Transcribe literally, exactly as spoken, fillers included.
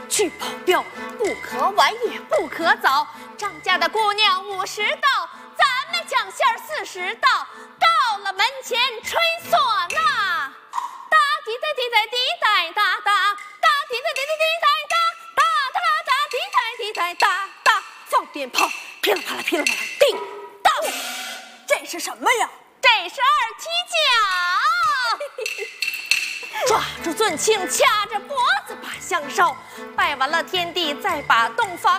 去保镖，不可晚也不可早。张家的姑娘五十到，咱们将线四十到。到了门前吹唢呐，哒滴哒滴哒滴哒哒哒，哒滴哒滴哒滴哒哒，哒哒哒滴哒滴哒哒哒，放鞭炮，噼里啪啦噼里啪啦，叮当。 这是什么呀？ 这是二踢脚。抓住尊庆，掐着脖子把香烧，拜完了天地，再把洞房